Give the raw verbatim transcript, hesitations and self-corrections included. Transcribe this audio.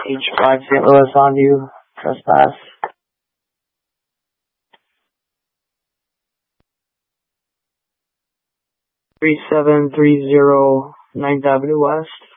H five Saint Louis on you. Trespass. three seven three zero ninth Avenue West.